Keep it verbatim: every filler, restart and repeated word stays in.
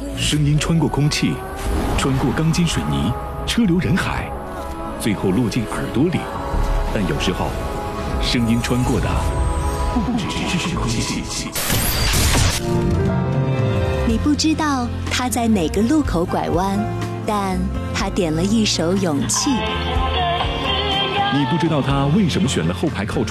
声音穿过空气，穿过钢筋水泥，车流人海，最后落进耳朵里。但有时候，声音穿过的不只是空气。 你不知道他在哪个路口拐弯，但他点了一首勇气。 你不知道他为什么选了后排靠窗。